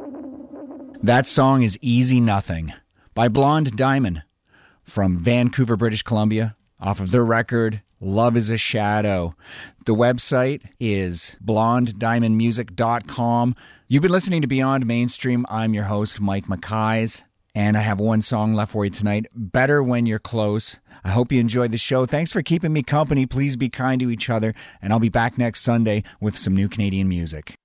That song is Easy Nothing by Blonde Diamond from Vancouver, British Columbia, off of their record Love is a Shadow. The website is blondediamondmusic.com. You've been listening to Beyond Mainstream. I'm your host, Mike McKays, and I have one song left for you tonight, Better When You're Close. I hope you enjoyed the show. Thanks for keeping me company. Please be kind to each other, and I'll be back next Sunday with some new Canadian music.